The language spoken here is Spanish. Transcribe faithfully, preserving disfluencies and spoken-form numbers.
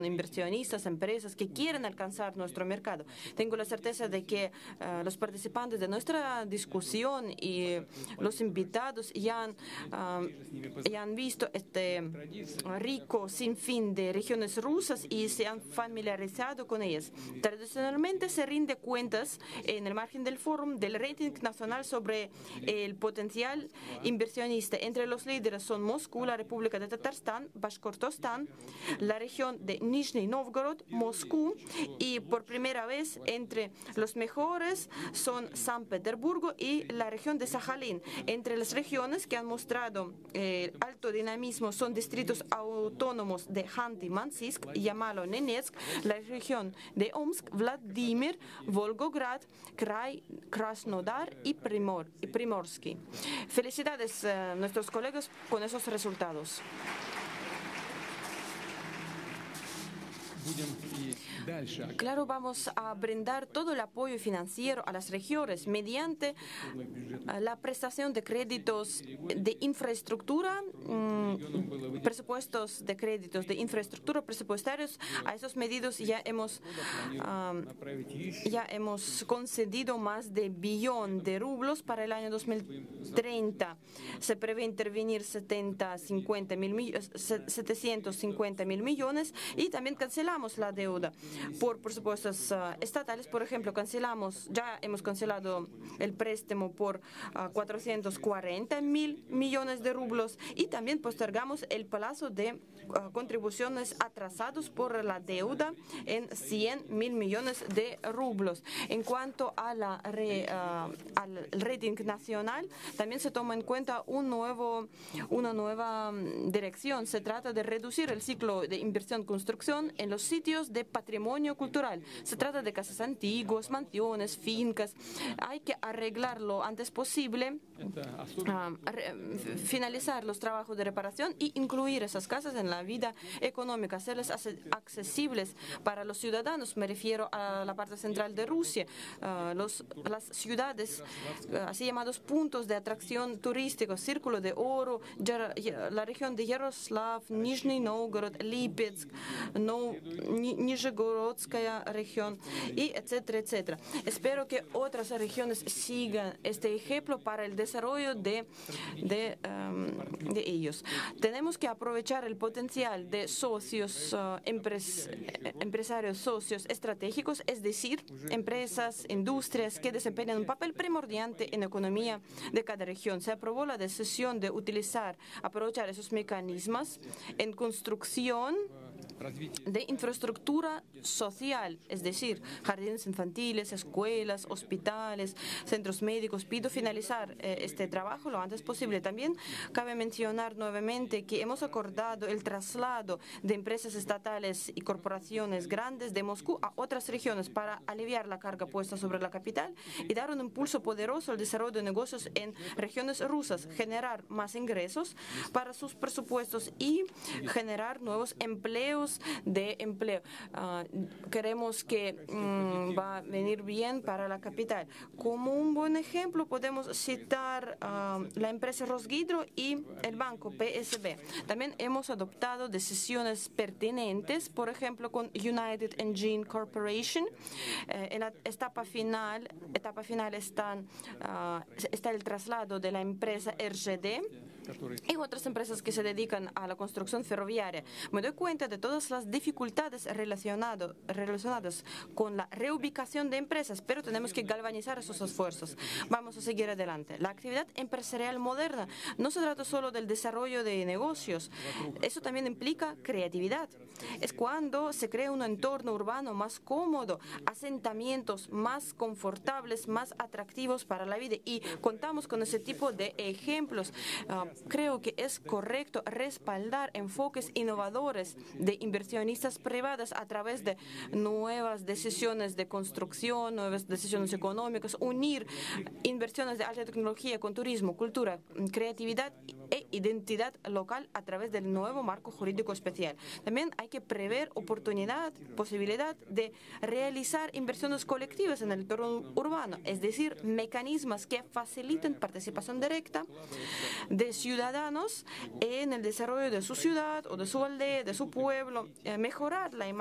inversionistas, empresas que quieren alcanzar nuestro mercado. Tengo la certeza de que uh, los participantes de nuestra discusión y los invitados ya han, uh, ya han visto este rico sinfín de regiones rusas y se han familiarizado con ellas. Tradicionalmente se rinde cuentas en el margen del foro del rating nacional sobre el potencial inversionista. Entre los líderes son Moscú, la República de Tatarstan, Bashkortostán, la región de Nizhny Novgorod, Moscú, y por primera vez entre los mejores son San Petersburgo y la región de Sajalín. Entre las regiones que han mostrado eh, alto dinamismo son distritos autónomos de Khanty-Mansisk, Yamalo-Nenetsk, la región de Omsk, Vladimir, Volgograd, Krai, Krasnodar y, Primor, y Primorsky. Felicidades a eh, nuestros colegas con esos resultados. Claro, vamos a brindar todo el apoyo financiero a las regiones mediante la prestación de créditos de infraestructura, mmm, presupuestos de créditos de infraestructura presupuestarios. A esos medios ya hemos, um, ya hemos concedido más de billón de rublos para el año dos mil treinta. Se prevé intervenir setecientos cincuenta mil millones y también cancelamos la deuda por presupuestos uh, estatales. Por ejemplo, cancelamos, ya hemos cancelado el préstamo por uh, cuatrocientos cuarenta mil millones de rublos y también postergamos el plazo de uh, contribuciones atrasados por la deuda en cien mil millones de rublos. En cuanto a la re, uh, al rating nacional, también se toma en cuenta un nuevo, una nueva um, dirección. Se trata de reducir el ciclo de inversión-construcción en los sitios de patrimonio cultural. Se trata de casas antiguas, mansiones, fincas. Hay que arreglarlo antes posible, uh, finalizar los trabajos de reparación y incluir esas casas en la vida económica, hacerlas accesibles para los ciudadanos. Me refiero a la parte central de Rusia, uh, los, las ciudades, uh, así llamados puntos de atracción turísticos, Círculo de Oro, la región de Yaroslav, Nizhny Novgorod, Lipetsk, no, Nijegorodskaya región, y etcétera, etcétera. Espero que otras regiones sigan este ejemplo para el desarrollo de, de, um, de ellos. Tenemos que aprovechar el potencial de socios, uh, empres, empresarios socios estratégicos, es decir, empresas, industrias que desempeñan un papel primordial en la economía de cada región. Se aprobó la decisión de utilizar, aprovechar esos mecanismos en construcción de infraestructura social, es decir, jardines infantiles, escuelas, hospitales, centros médicos. Pido finalizar eh, este trabajo lo antes posible. También cabe mencionar nuevamente que hemos acordado el traslado de empresas estatales y corporaciones grandes de Moscú a otras regiones para aliviar la carga puesta sobre la capital y dar un impulso poderoso al desarrollo de negocios en regiones rusas, generar más ingresos para sus presupuestos y generar nuevos empleos de empleo. Uh, queremos que um, va a venir bien para la capital. Como un buen ejemplo podemos citar uh, la empresa Rosgidro y el banco P S B. También hemos adoptado decisiones pertinentes, por ejemplo con United Engine Corporation. Uh, en la etapa final, etapa final están, uh, está el traslado de la empresa R G D y otras empresas que se dedican a la construcción ferroviaria. Me doy cuenta de todas las dificultades relacionado, relacionadas con la reubicación de empresas, pero tenemos que galvanizar esos esfuerzos. Vamos a seguir adelante. La actividad empresarial moderna no se trata solo del desarrollo de negocios, eso también implica creatividad. Es cuando se crea un entorno urbano más cómodo, asentamientos más confortables, más atractivos para la vida, y contamos con ese tipo de ejemplos. Uh, creo que es correcto respaldar enfoques innovadores de inversionistas privadas a través de nuevas decisiones de construcción, nuevas decisiones económicas, unir inversiones de alta tecnología con turismo, cultura, creatividad e identidad local a través del nuevo marco jurídico especial. También hay que prever oportunidad, posibilidad de realizar inversiones colectivas en el entorno urbano, es decir, mecanismos que faciliten participación directa de ciudadanos en el desarrollo de su ciudad o de su aldea, de su pueblo, eh, mejorar la imagen